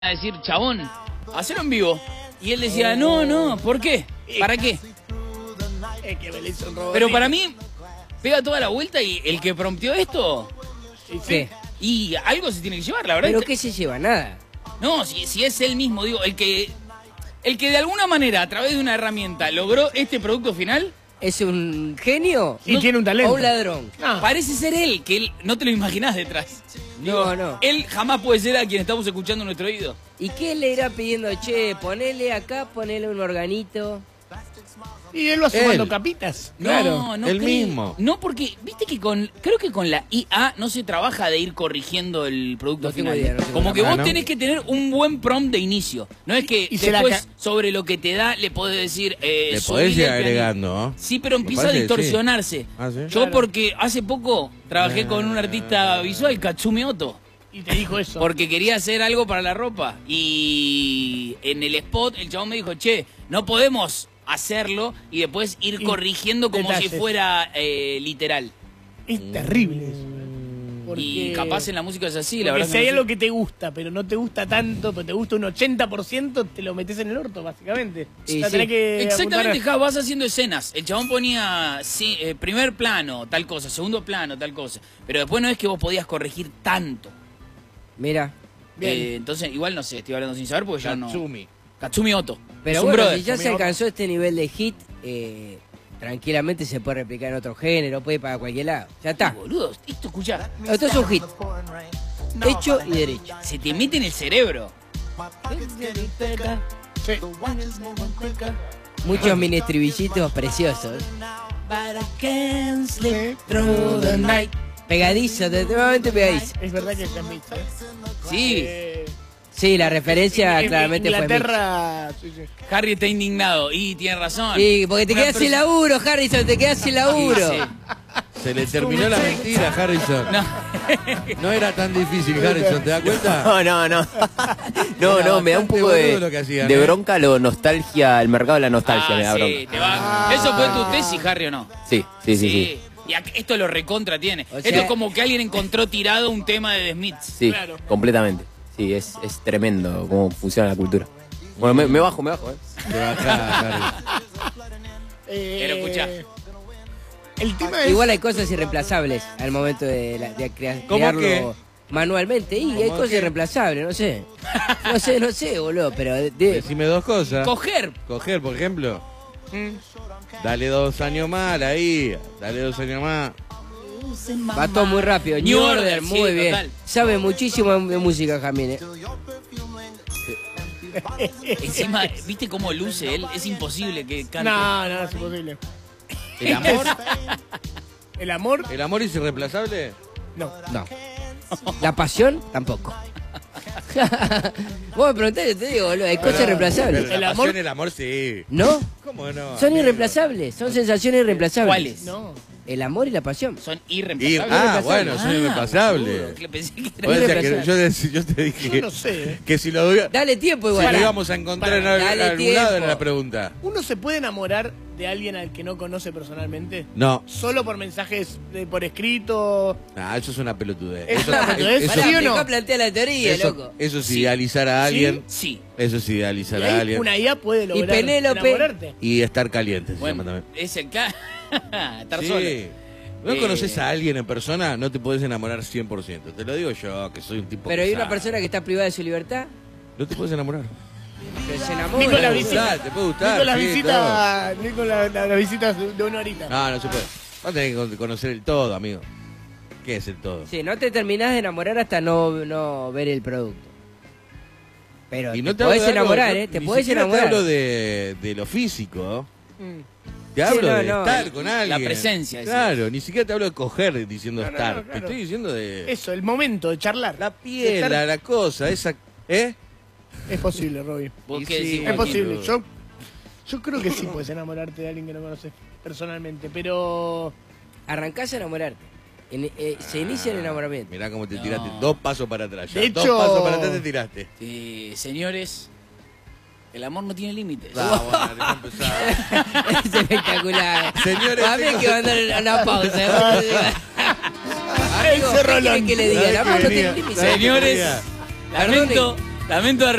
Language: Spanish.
a decir, chabón, hacerlo en vivo. Y él decía, no, ¿por qué? ¿Para qué? Es que me lo hizo un robot. Pero para mí, pega toda la vuelta y el que prompteó esto, Sí. y algo se tiene que llevar, la verdad. ¿Pero qué se lleva? Nada. No, si es él mismo, digo, el que de alguna manera, a través de una herramienta, logró este producto final, ¿Es un genio? Y tiene un talento. ¿O un ladrón? parece ser él, que él no te lo imaginás detrás. No. Él jamás puede ser a quien estamos escuchando en nuestro oído. ¿Y qué le irá pidiendo? Che, ponele acá, ponele un organito. Y él va sumando capitas. No, él creo. mismo. No, porque viste que creo que con la IA no se trabaja de ir corrigiendo el producto No tengo final. idea, no tengo Como que idea. vos ¿no? tenés que tener un buen prompt de inicio. No es que Y se la después sobre lo que te da le podés decir... Le subile podés ir el pianito. agregando, ¿no? Sí, pero Me empieza a parece que sí. distorsionarse. Ah, ¿sí? Yo porque hace poco trabajé con un artista visual, Katsumi Oto. Y te dijo eso. Porque quería hacer algo para la ropa. Y en el spot el chabón me dijo, che, no podemos hacerlo y después ir Y corrigiendo como detalles. si fuera literal. Es terrible eso. Porque, Y capaz en la música es así, la porque verdad. si que hay no sé. algo que te gusta, pero no te gusta tanto, pero te gusta un 80%, te lo metes en el orto, básicamente. Y O sea, sí. tenés que Exactamente, apuntar ja, vas haciendo escenas. El chabón ponía primer plano, tal cosa, segundo plano, tal cosa. Pero después no es que vos podías corregir tanto. Mira. Bien. Entonces, igual no sé, estoy hablando sin saber porque yo no... Katsumi. Katsumi Oto. Pero es un bueno, brother. si ya se alcanzó este nivel de hit, tranquilamente se puede replicar en otro género, puede ir para cualquier lado. Ya está. Boludo, esto escuchá, Esto es un hit. Hecho y derecho. se te mete en el cerebro. Sí. Muchos mini estribillitos preciosos. Pegadizo, extremadamente pegadizo. Es verdad que es Mix, ¿eh? Sí, Sí, la referencia En claramente fue Mix. Inglaterra. Sí. Harry está indignado. Y tiene razón. Sí, porque te Una quedas sin laburo, Harrison, te quedas sin laburo. Sí, Se le terminó la mentira, Harrison. No. No era tan difícil, Harrison, ¿te das cuenta? No, me da un poco bastante boludo lo que hacían, de ¿eh? bronca lo nostalgia, el mercado de la nostalgia me da sí, bronca. te va. ¿Eso fue tu tesis, Harry, o no? Sí. Y esto lo recontra tiene. O Esto sea- es como que alguien encontró tirado un tema de The Smiths. Sí, Claro. completamente. Sí, es tremendo cómo funciona la cultura. Bueno, me bajo, Te bajás, Harry. Pero escuchá. El tema es. Igual hay cosas irreemplazables al momento de ¿Cómo crearlo qué? manualmente. Y hay cosas qué? irreemplazables, no sé. No sé, boludo, pero... Decime dos cosas. Coger. Coger, por ejemplo. Dale 2 años más ahí. Dale 2 años más. Va todo muy rápido. New New Order, Order, sí, muy bien. total. Sabe muchísimo de música, Jamín. Encima, ¿viste cómo luce él? Es imposible que cante. No, es imposible. ¿El amor? ¿El amor? ¿El amor es irreemplazable? No. No. La pasión, tampoco. Vos me preguntás, yo te digo, boludo, hay cosas irreemplazables. Pero ¿El la amor? pasión, el amor sí. ¿No? ¿Cómo no? Son amigo? irreemplazables, son sensaciones irreemplazables. ¿Cuáles? No. El amor y la pasión. Son Ir- irreemplazables. bueno, son irreemplazables. boludo, que pensé que era- Vos decías irreemplazable. yo te dije Yo no sé. que si lo, Dale tiempo si igual. lo íbamos a encontrar en algún Dale algún lado tiempo. era la pregunta. ¿Uno se puede enamorar de alguien al que no conoce personalmente? No. Solo por mensajes por escrito. Eso es una pelotudez. ¿Es una pelotudez? eso- Pará, ¿Sí o no? dejá plantear la teoría, eso- loco. eso es Sí. idealizar a alguien. Sí. Eso es idealizar Y a ahí alguien. una IA puede lograr Penélope. enamorarte. Y estar caliente, se Bueno, llama también. es el estar Sí. solo. ¿No conoces a alguien en persona? No te podés enamorar 100%. Te lo digo yo, que soy un tipo Pero hay que una sabe. persona que está privada de su libertad, No te puedes enamorar. que se enamora. Nico la Te puede visita. gustar, te puede gustar. Nico la sí, visita. Nico la visita de una horita. No se puede. Vas a tener que conocer el todo, amigo. ¿Qué es el todo? Sí, no te terminás de enamorar hasta no ver el producto. Pero Y no te hablo podés de algo- enamorar, no- Te ni podés siquiera enamorar. Te hablo de lo físico. Mm. Te hablo no, de no. estar con alguien. presencia, decís. Claro, ni siquiera te hablo de coger diciendo No, no, estar. no, Te claro. estoy diciendo de Eso, el momento de charlar. la piel, Estar- la cosa, esa. ¿Eh? Es posible, Robbie. ¿Vos Y qué sí, decís, Es Joaquín? posible. boludo. Yo creo que sí puedes enamorarte de alguien que no conoces personalmente, pero Arrancás a enamorarte. Se inicia el enamoramiento. Mirá cómo te No. tiraste 2 pasos para atrás. Ya. De 2 hecho- pasos para atrás te tiraste. Señores, el amor no tiene límites. Vamos, dejá empezar. Es espectacular. Señores, a mí hay chicos. que mandar una pausa. Amigo, Ese ¿qué Rolón. quieren que le diga? El amor no tiene límites. Señores, lamento Lamento